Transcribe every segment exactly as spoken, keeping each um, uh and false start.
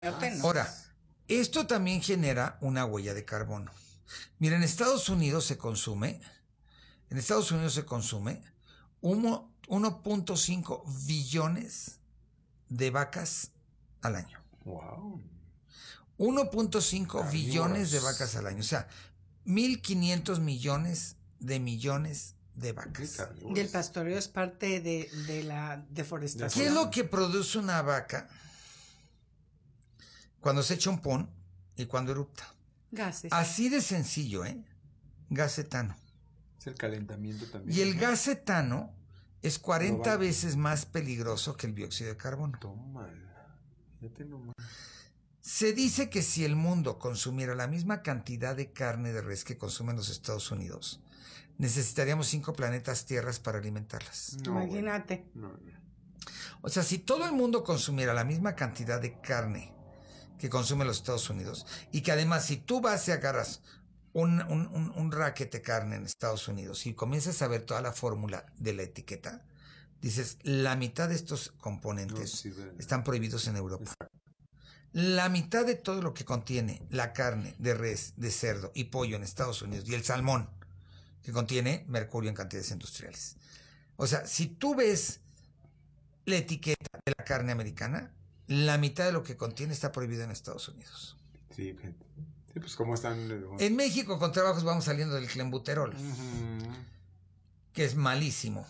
Ahora, esto también genera una huella de carbono. Mira, en Estados Unidos se consume, en Estados Unidos se consume uno punto cinco billones de vacas al año. Wow. uno punto cinco billones de vacas al año. O sea, mil quinientos millones de millones de vacas. Y el pastoreo es parte de, de la deforestación. ¿Qué es lo que produce una vaca cuando se echa un pon y cuando erupta? Gases. Así de sencillo, ¿eh? Gas etano. Es el calentamiento también. Y el ¿no? gas etano es cuarenta No, vale. veces más peligroso que el dióxido de carbono. Tómala. Fíjate nomás. Se dice que si el mundo consumiera la misma cantidad de carne de res que consumen los Estados Unidos, necesitaríamos cinco planetas tierras para alimentarlas. No, Imagínate. bueno. No, no. O sea, si todo el mundo consumiera la misma cantidad de carne que consumen los Estados Unidos, y que además si tú vas y agarras un, un, un, un racket de carne en Estados Unidos y comienzas a ver toda la fórmula de la etiqueta, dices, la mitad de estos componentes No, sí, de- están prohibidos en Europa. La mitad de todo lo que contiene la carne de res, de cerdo y pollo en Estados Unidos y el salmón, que contiene mercurio en cantidades industriales. O sea, si tú ves la etiqueta de la carne americana, la mitad de lo que contiene está prohibido en Estados Unidos. Sí, fíjate. Sí, pues cómo están. En México con trabajos vamos saliendo del clenbuterol, Ujú. que es malísimo.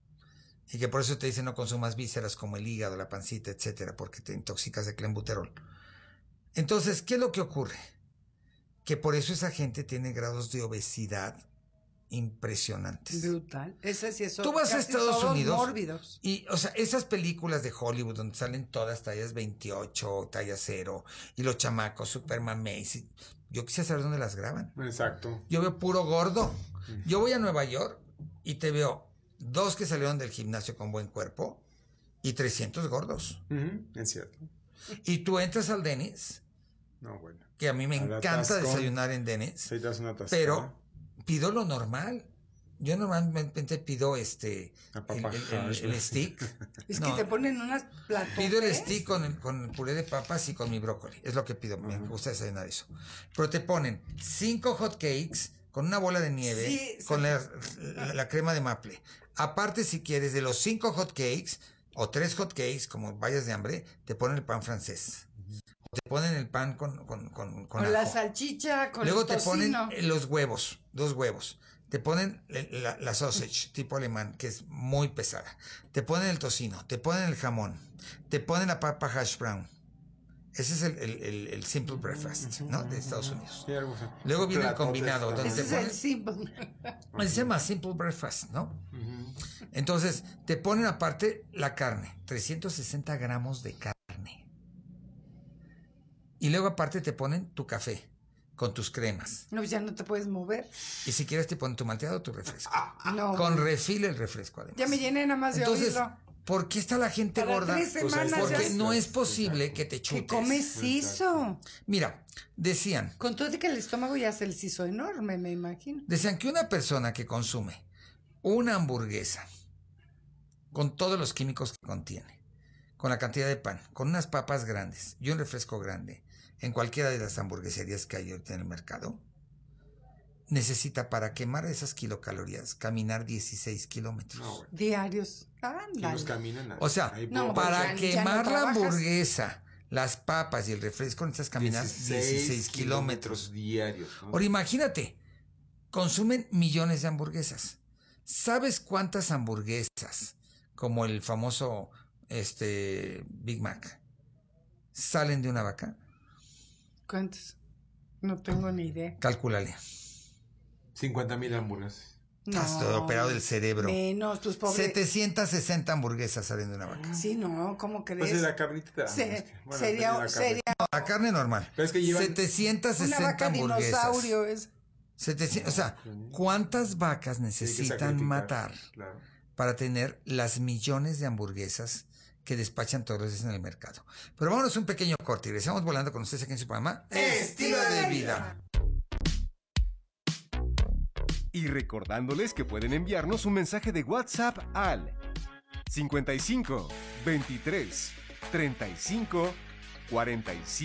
Y que por eso te dicen no consumas vísceras como el hígado, la pancita, etcétera, porque te intoxicas de clenbuterol. Entonces, ¿qué es lo que ocurre? Que por eso esa gente tiene grados de obesidad impresionantes. Brutal. Ese sí es. Tú vas a casi Estados todos Unidos mórbidos. y, o sea, esas películas de Hollywood donde salen todas tallas veintiocho, talla cero, y los chamacos, Superman Macy, yo quisiera saber dónde las graban. Exacto. Yo veo puro gordo. Yo voy a Nueva York y te veo dos que salieron del gimnasio con buen cuerpo y trescientos gordos. Ujú, es cierto. Y tú entras al Denny's, No, bueno. que a mí me Al encanta atascón. desayunar en Denny's, Sí, te das una tascada. pero pido lo normal. Yo normalmente pido este A el, papa el- el- hash, el ¿no? stick. Es No, que te ponen unas platos. pido el stick con el, con el puré de papas y con mi brócoli. Es lo que pido. Me gusta desayunar eso. Pero te ponen cinco hot cakes con una bola de nieve, Sí, con la, la- la crema de maple. Aparte, si quieres, de los cinco hot cakes o tres hot cakes, como vayas de hambre, te ponen el pan francés. O te ponen el pan con, con, con, con Con la ajo. salchicha, con Luego el te ponen tocino. eh, los huevos, dos huevos. Te ponen el- la, la sausage tipo alemán, que es muy pesada. Te ponen el tocino, te ponen el jamón, te ponen la papa hash brown. Ese es el, el, el, el simple breakfast, ¿no? De Estados Unidos. Sí, algo así. Luego viene el Platotes, combinado, donde Ese te es el ponen, simple. se llama simple breakfast, ¿no? Ujú. Entonces, te ponen aparte la carne, trescientos sesenta gramos de carne. Y luego aparte te ponen tu café con tus cremas. No, ya no te puedes mover. Y si quieres te ponen tu malteado o tu refresco. No. Con refil el refresco además. Ya me llené nada más de Entonces, oírlo. ¿por qué está la gente Para gorda? tres Pues ahí semanas está. Porque ya. no es posible que te ¿Qué chutes. comes eso? Mira, decían, Con todo de que el estómago ya se les hizo enorme, me imagino. decían que una persona que consume una hamburguesa con todos los químicos que contiene, con la cantidad de pan, con unas papas grandes y un refresco grande, en cualquiera de las hamburgueserías que hay ahorita en el mercado, necesita para quemar esas kilocalorías caminar dieciséis kilómetros. No, bueno. Diarios. Y Ándale. los caminan. ahí. O sea, Ahí no, por- para ya- ya no quemar la trabajas. hamburguesa, las papas y el refresco necesitas caminar dieciséis kilómetros. diarios. ¿no? Ahora imagínate, consumen millones de hamburguesas. ¿Sabes cuántas hamburguesas, como el famoso este Big Mac, salen de una vaca? ¿Cuántos? No tengo ni idea. Cálculale. cincuenta mil hamburguesas. Estás No. todo operado del cerebro. Menos, tus pobres. setecientas sesenta hamburguesas salen de una vaca. Sí, no, ¿cómo crees? Pues de la carnita. Se- es que- bueno, sería, de la carne. sería No, la carne normal. Pero es que llevan- setecientas una sesenta vaca hamburguesas. dinosaurio. Es. setecientos, o sea, ¿cuántas vacas Sí, hay que necesitan sacrificar, matar Claro. para tener las millones de hamburguesas que despachan todos los días en el mercado? Pero vámonos un pequeño corte y regresamos volando con ustedes aquí en su programa Estilo de Vida. Y recordándoles que pueden enviarnos un mensaje de WhatsApp al cincuenta y cinco, veintitrés, treinta y cinco, cuarenta y siete